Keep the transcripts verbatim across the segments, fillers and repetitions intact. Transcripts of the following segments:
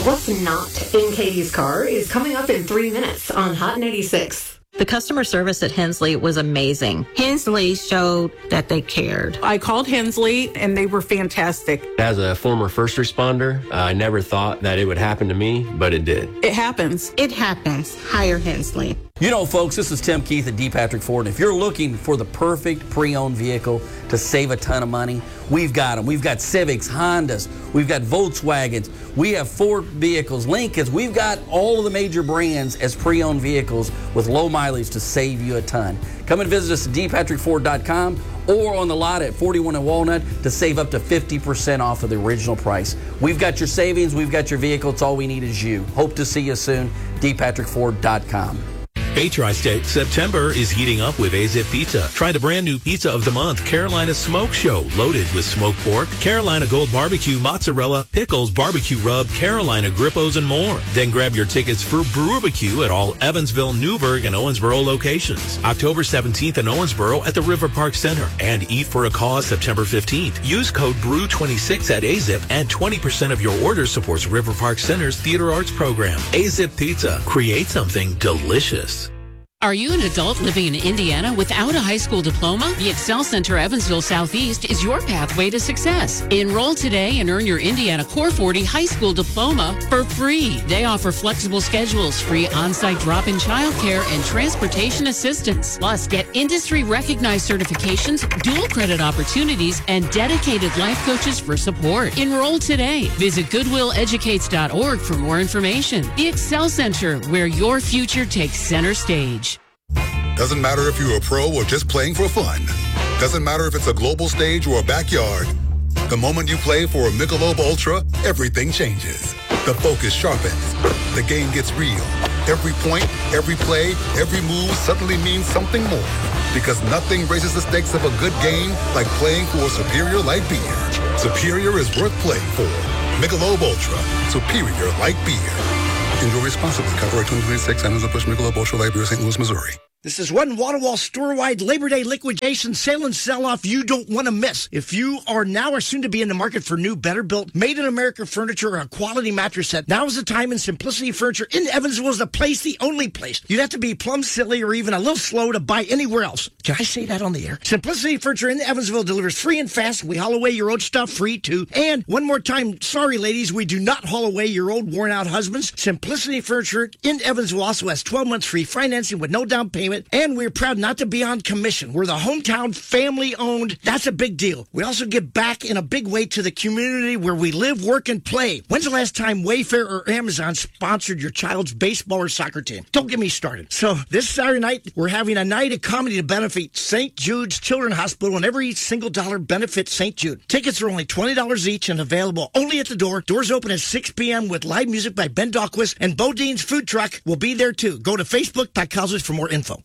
What's not in Katie's car is coming up in three minutes on Hot ninety-six. The customer service at Hensley was amazing. Hensley showed that they cared. I called Hensley, and they were fantastic. As a former first responder, I never thought that it would happen to me, but it did. It happens. It happens. Hire Hensley. You know, folks, this is Tim Keith at D. Patrick Ford. If you're looking for the perfect pre-owned vehicle to save a ton of money, we've got them. We've got Civics, Hondas, we've got Volkswagens, we have Ford vehicles, Lincolns. We've got all of the major brands as pre-owned vehicles with low mileage to save you a ton. Come and visit us at d patrick ford dot com or on the lot at forty-one and Walnut to save up to fifty percent off of the original price. We've got your savings, we've got your vehicle. It's all we need is you. Hope to see you soon. d patrick ford dot com. Hey, Tri-State, September is heating up with A-Zip Pizza. Try the brand new pizza of the month, Carolina Smoke Show, loaded with smoked pork, Carolina Gold Barbecue, mozzarella, pickles, barbecue rub, Carolina Grippos, and more. Then grab your tickets for Brewbarbecue at all Evansville, Newburgh, and Owensboro locations. October seventeenth in Owensboro at the River Park Center. And Eat for a Cause September fifteenth. Use code B R E W twenty-six at A-Zip and twenty percent of your order supports River Park Center's Theater Arts program. A-Zip Pizza. Create something delicious. Are you an adult living in Indiana without a high school diploma? The Excel Center Evansville Southeast is your pathway to success. Enroll today and earn your Indiana Core forty high school diploma for free. They offer flexible schedules, free on-site drop-in childcare, and transportation assistance. Plus, get industry-recognized certifications, dual credit opportunities, and dedicated life coaches for support. Enroll today. Visit goodwill educates dot org for more information. The Excel Center, where your future takes center stage. Doesn't matter if you're a pro or just playing for fun. Doesn't matter if it's a global stage or a backyard. The moment you play for a Michelob Ultra, everything changes. The focus sharpens. The game gets real. Every point, every play, every move suddenly means something more. Because nothing raises the stakes of a good game like playing for a Superior Light Beer. Superior is worth playing for. Michelob Ultra. Superior Light Beer. Enjoy responsibly. Copyright twenty twenty-six. Anheuser-Busch Michelob Ultra Light Beer, Saint Louis, Missouri. This is one wall-to-wall store-wide Labor Day liquidation sale and sell-off you don't want to miss. If you are now or soon to be in the market for new, better-built, made-in-America furniture or a quality mattress set, now is the time, and Simplicity Furniture in Evansville is the place, the only place. You'd have to be plumb silly or even a little slow to buy anywhere else. Can I say that on the air? Simplicity Furniture in Evansville delivers free and fast. We haul away your old stuff free, too. And one more time, sorry, ladies, we do not haul away your old, worn-out husbands. Simplicity Furniture in Evansville also has twelve months free financing with no down payment, and we're proud not to be on commission. We're the hometown family-owned. That's a big deal. We also give back in a big way to the community where we live, work, and play. When's the last time Wayfair or Amazon sponsored your child's baseball or soccer team? Don't get me started. So this Saturday night, we're having a night of comedy to benefit Saint Jude's Children's Hospital, and every single dollar benefits Saint Jude. Tickets are only twenty dollars each and available only at the door. Doors open at six p.m. with live music by Ben Dahlquist, and Bodine's food truck will be there too. Go to Facebook dot com for more info.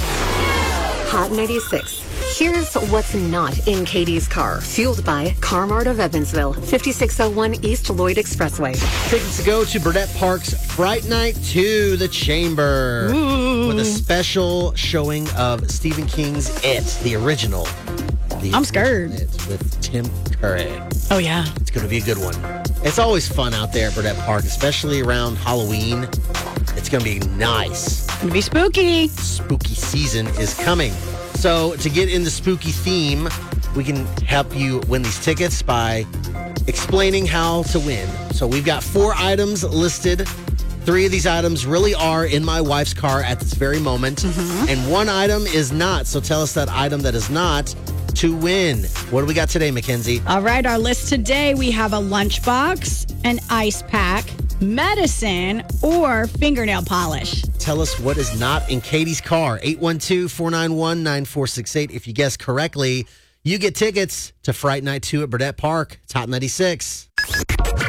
Hot ninety-six. Here's what's not in Katie's car. Fueled by Car-Mart of Evansville, fifty-six oh one East Lloyd Expressway. Tickets to go to Burdett Park's Fright Night to the Chamber. Ooh. With a special showing of Stephen King's It, the original. The I'm scared. It with Tim Curry. Oh, yeah. It's going to be a good one. It's always fun out there at Burdett Park, especially around Halloween. It's going to be nice. It's going to be spooky. Spooky season is coming. So to get in the spooky theme, we can help you win these tickets by explaining how to win. So we've got four items listed. Three of these items really are in my wife's car at this very moment. Mm-hmm. And one item is not. So tell us that item that is not to win. What do we got today, Mackenzie? All right, our list today, we have a lunchbox, an ice pack, medicine, or fingernail polish. Tell us what is not in Katie's car. eight one two, four nine one, nine four six eight. If you guess correctly, you get tickets to Fright Night two at Burdett Park. It's Hot ninety-six.